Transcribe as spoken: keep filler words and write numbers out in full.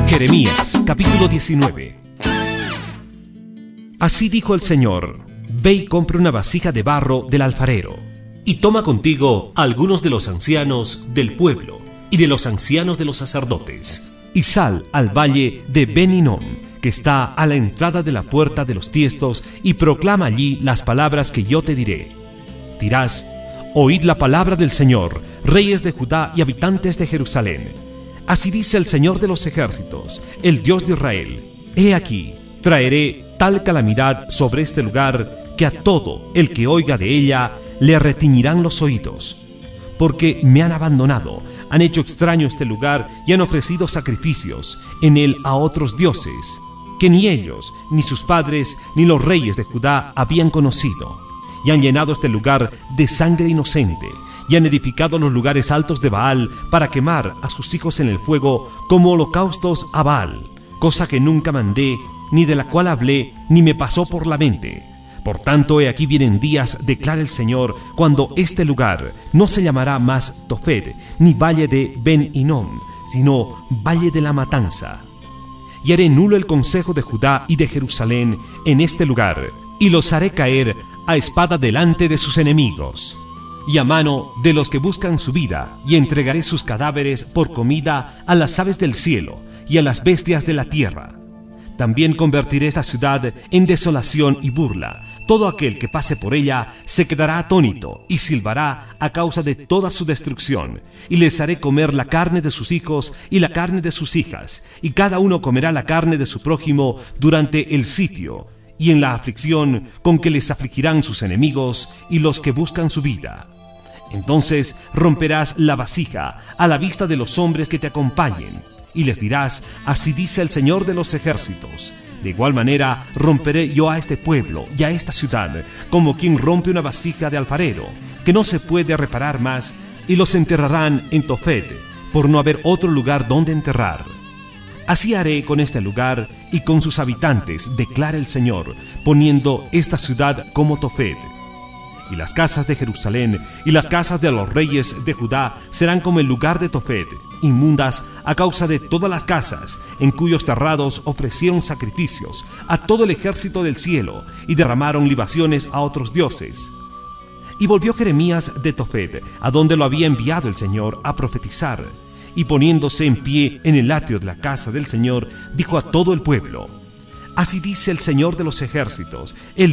Jeremías, capítulo diecinueve. Así dijo el Señor: Ve y compra una vasija de barro del alfarero, y toma contigo a algunos de los ancianos del pueblo y de los ancianos de los sacerdotes, y sal al valle de Ben Hinnom, que está a la entrada de la puerta de los tiestos, y proclama allí las palabras que yo te diré. Dirás: Oíd la palabra del Señor, reyes de Judá y habitantes de Jerusalén. Así dice el Señor de los ejércitos, el Dios de Israel: He aquí, traeré tal calamidad sobre este lugar, que a todo el que oiga de ella le retiñirán los oídos. Porque me han abandonado, han hecho extraño este lugar y han ofrecido sacrificios en él a otros dioses, que ni ellos, ni sus padres, ni los reyes de Judá habían conocido. Y han llenado este lugar de sangre inocente, y han edificado los lugares altos de Baal para quemar a sus hijos en el fuego como holocaustos a Baal, cosa que nunca mandé, ni de la cual hablé, ni me pasó por la mente. Por tanto, he aquí vienen días, declara el Señor, cuando este lugar no se llamará más Tofet, ni valle de Ben Hinnom, sino valle de la matanza. Y haré nulo el consejo de Judá y de Jerusalén en este lugar, y los haré caer a espada delante de sus enemigos, y a mano de los que buscan su vida, y entregaré sus cadáveres por comida a las aves del cielo y a las bestias de la tierra. También convertiré esta ciudad en desolación y burla. Todo aquel que pase por ella se quedará atónito y silbará a causa de toda su destrucción. Y les haré comer la carne de sus hijos y la carne de sus hijas, y cada uno comerá la carne de su prójimo durante el sitio y en la aflicción con que les afligirán sus enemigos y los que buscan su vida. Entonces romperás la vasija a la vista de los hombres que te acompañen, y les dirás: Así dice el Señor de los ejércitos: De igual manera romperé yo a este pueblo y a esta ciudad, como quien rompe una vasija de alfarero, que no se puede reparar más, y los enterrarán en Tofet, por no haber otro lugar donde enterrar. Así haré con este lugar y con sus habitantes, declara el Señor, poniendo esta ciudad como Tofet. Y las casas de Jerusalén y las casas de los reyes de Judá serán como el lugar de Tofet, inmundas a causa de todas las casas en cuyos terrados ofrecieron sacrificios a todo el ejército del cielo y derramaron libaciones a otros dioses. Y volvió Jeremías de Tofet, a donde lo había enviado el Señor a profetizar, y poniéndose en pie en el atrio de la casa del Señor, dijo a todo el pueblo: Así dice el Señor de los ejércitos, el